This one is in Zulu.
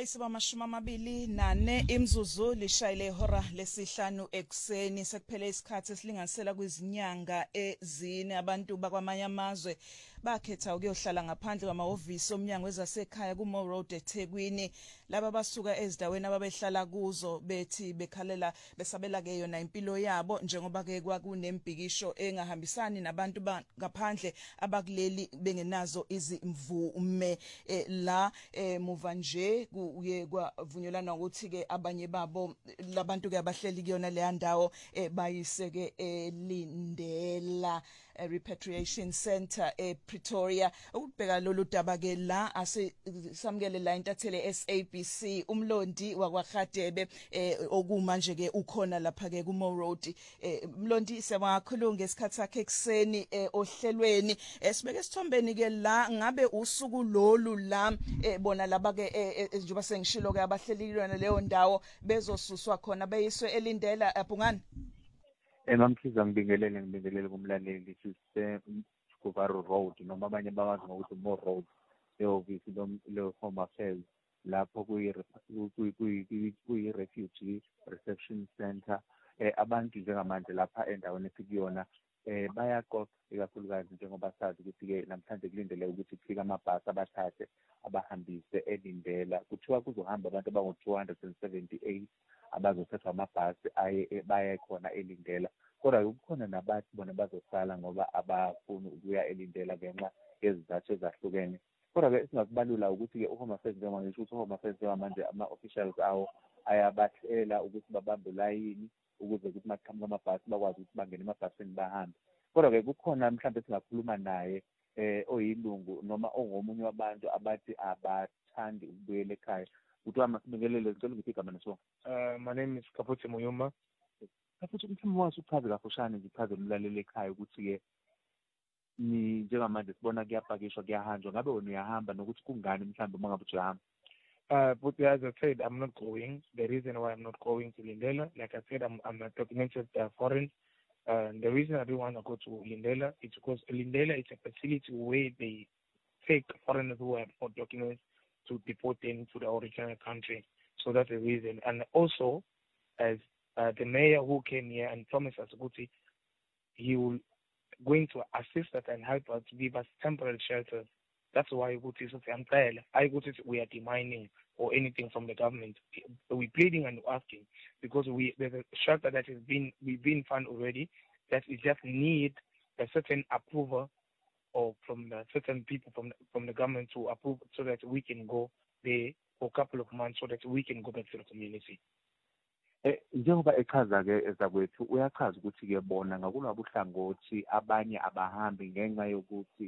Isiba 24 imzuzu lishayile ihora lesihlanu ekseni sekuphele isikhathi esilinganisela kwizinyanga ezine. Abantu bakwamanye amazwe bakhetha ukuyohlala ngaphandle kwamahhovisi omnyango wezasekhaya kuMoore Road eThekwini. Laba basuka ezidaweni ababehlala kuzo bethi bekhalela besabela ke yona impilo yabo njengoba ke kwakunembhikisho engahambisani nabantu ngaphandle abakuleli bengenazo izimvume la muva nje kuye kwavunyelana ukuthi ke abanye babo labantu ke abahleli kuyona le ndawo bayiseke elindela repatriation center ePretoria. Ukubheka lolu daba ke la asamukele la intathele SABC umlondi wakwaGadebe okumanje ke ukhona lapha ke kuMoore Road. Mlondi sewakhulunga ngesikhathi sakhe ekseni ohlelweni sibeke sithombeni ke la ngabe usuku lolu la bona laba ke njengoba sengishilo ke abahleli kuyona leyo ndawo bezosuswa khona beyiswe elindela Bhungane. Mamkhiza ngibingelele kumlaleli sise Skubaro Road noma abanye bawazi ngokuthi Moore Road ehhovisi lo Home Affairs lapho kuyi refugee reception center. Abantu njengamanje lapha endaweni esikuyona bayaqoqa ikakhulukazi njengoba sazi ukuthi ke namhlanje kulindele ukuthi kufike amabhasi abathathe abahambise elindela. Kuthiwa kuzohamba abantu abangu-278 abazothathwa amabhasi baye khona elindela, kodwa kukhona nabathi bona bazosala ngoba abafuni ukuya elindela ngenxa yezizathu ezahlukene. Kodwa ke singakubalula ukuthi ke uHome Affairs njengoba ngisho ukuthi uHome Affairs njengamanje ama-officials awo ayabahlela ukuthi babambe layini ukuze ukuthi maqhamuka amabhasi bakwazi ukuthi bangene emabhasini bahambe. Kodwa ke kukhona mhlawumbe singakhuluma naye oyilungu noma ongomunye wabantu abathi abathandi ukubuyela ekhaya. Kuthiwa masibingelele ngicela ukuthi igama naso. My name is Kaputse Muyuma. Kaputse mhlawumbe wazi uchaze kafushane ngichaze umlaleli ekhaya ukuthi ke ni njengamanje sibona kuyapakishwa kuyahanjwa, ngabe wena uyahamba nokuthi kungani mhlawumbe uma ngabe uyahamba? But as I said, I'm not going. The reason why I'm not going to Lindela, like I said, I'm a documented foreign. The reason I don't want to go to Lindela is because Lindela is a facility where they take foreigners who have no documents to deport them to the original country. So that's the reason. And also, as the mayor who came here and promised us Guti, he will going to assist us and help us to give us temporary shelters. That's why Guti is we are demanding or anything from the government. We're pleading and asking because there's a shelter that we've been found already that we just need a certain approval or from the certain people from the government to approve so that we can go there for a couple of months so that we can go back to the community. Njengoba echaza ke ezakwethu uyachaza ukuthi ke bona ngakulabo uhlangothi abanye abahambi ngenxa yokuthi